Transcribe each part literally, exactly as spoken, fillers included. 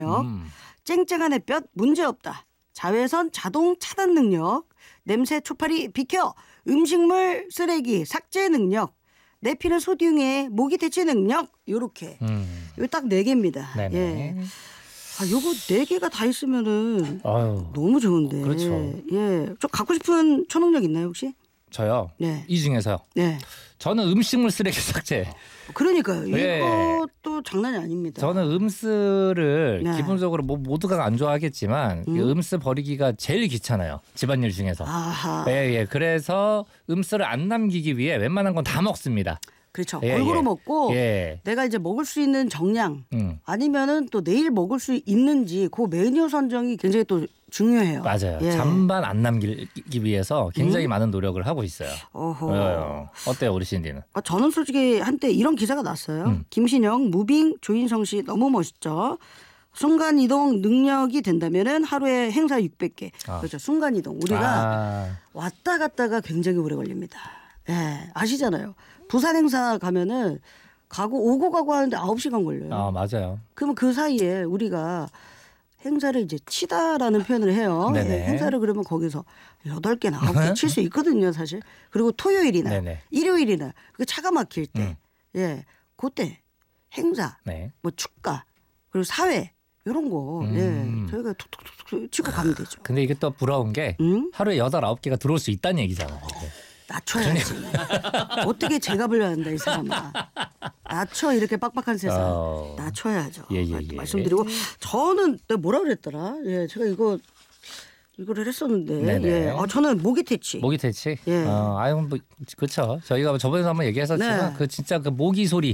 음. 쨍쨍한 햇볕 문제없다. 자외선 자동 차단 능력. 냄새 초파리 비켜. 음식물 쓰레기 삭제 능력. 내피는 소중해 모기 퇴치 능력. 요렇게 음. 요 딱 네 개입니다. 네네. 예. 아, 요거 네 개가 다 있으면은 아유, 너무 좋은데. 그렇죠. 예. 저 갖고 싶은 초능력 있나요, 혹시? 저요. 네. 이 중에서요. 네. 저는 음식물 쓰레기 삭제. 그러니까요. 예. 이것도 장난이 아닙니다. 저는 음스를 네. 기본적으로 뭐 모두가 안 좋아하겠지만 음. 음스 버리기가 제일 귀찮아요. 집안일 중에서. 아하. 예, 예. 그래서 음스를 안 남기기 위해 웬만한 건 다 먹습니다. 그렇죠. 예, 골고루 예. 먹고 예. 내가 이제 먹을 수 있는 정량 음. 아니면은 또 내일 먹을 수 있는지 그 메뉴 선정이 굉장히 또 중요해요. 맞아요. 예. 잔반 안 남기기 위해서 굉장히 많은 노력을 하고 있어요. 어허. 어, 어때요, 우리 신디는? 아, 저는 솔직히 한때 이런 기사가 났어요. 음. 김신영 무빙 조인성 씨 너무 멋있죠. 순간 이동 능력이 된다면은 하루에 행사 육백 개. 아. 그렇죠. 순간 이동. 우리가 아, 왔다 갔다가 굉장히 오래 걸립니다. 예, 아시잖아요. 부산 행사 가면은 가고 오고 가고 하는데 아홉 시간 걸려요. 아 맞아요. 그러면 그 사이에 우리가 행사를 이제 치다라는 표현을 해요. 네네. 예, 행사를 그러면 거기서 여덟 개나 아홉 개 칠 수 있거든요, 사실. 그리고 토요일이나 네네. 일요일이나 그 차가 막힐 때, 음. 예, 그때 행사, 네. 뭐 축가, 그리고 사회 이런 거, 음. 예, 저희가 툭툭툭 치고 가면 되죠. 근데 이게 또 부러운 게 음? 하루에 여덟 아홉 개가 들어올 수 있다는 얘기잖아요. 이게. 낮춰야지. 어떻게 제값을 한다 이 사람아. 낮춰 이렇게 빡빡한 세상. 어. 낮춰야죠. 예, 예, 마- 예. 말씀드리고 저는 내가 뭐라 그랬더라. 예, 제가 이거 이거를 했었는데. 네네. 예, 어, 저는 모기 퇴치. 모기 퇴치. 예. 어, 아유 뭐 그렇죠. 저희가 저번에 한번 얘기했었지만 네. 그 진짜 그 모기 소리.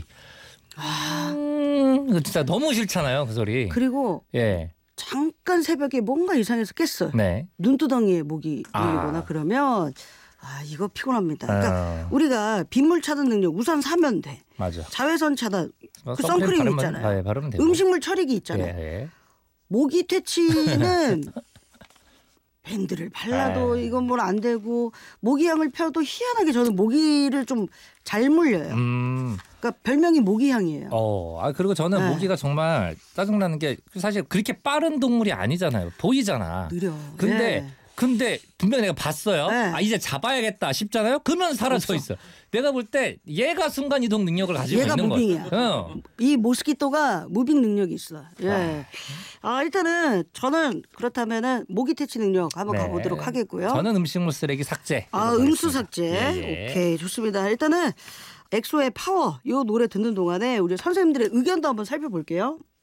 음, 그거 진짜 너무 싫잖아요, 그 소리. 그리고 예. 잠깐 새벽에 뭔가 이상해서 깼어요. 네. 눈두덩이에 모기 아. 물리거나 그러면 아 이거 피곤합니다. 그러니까 어, 우리가 빗물 차단 능력 우선 사면 돼. 맞아. 자외선 차단, 뭐 그 선크림 선크림 바르면, 있잖아요. 아, 예, 바르면 되고. 음식물 처리기 있잖아요. 예, 예. 모기 퇴치는 밴드를 발라도 에이. 이건 뭘 안 되고 모기향을 펴도 희한하게 저는 모기를 좀 잘 물려요. 음. 그러니까 별명이 모기향이에요. 어, 아 그리고 저는 네. 모기가 정말 짜증나는 게 사실 그렇게 빠른 동물이 아니잖아요. 보이잖아. 느려. 근데 예. 근데 분명 히 내가 봤어요. 네. 아 이제 잡아야겠다 싶잖아요. 그러면 사라져 없어. 있어. 내가 볼 때 얘가 순간 이동 능력을 가지고 얘가 있는 무빙이야. 거야. 어. 이 모스키토가 무빙 능력이 있어. 예. 아 일단은 저는 그렇다면은 모기 퇴치 능력 한번 네. 가보도록 하겠고요. 저는 음식물 쓰레기 삭제. 아 이거 음수 하겠습니다. 삭제. 예, 예. 오케이 좋습니다. 일단은 엑소의 파워 이 노래 듣는 동안에 우리 선생님들의 의견도 한번 살펴볼게요.